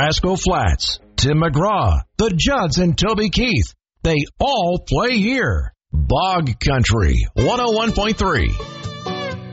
Rascal Flats, Tim McGraw, the Judds and Toby Keith. They all play here. Bog Country 101.3.